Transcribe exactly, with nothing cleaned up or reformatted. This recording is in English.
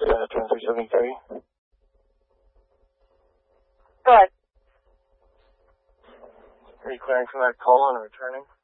Uh, ten three seven three. Go ahead. Are you clearing from that call and returning?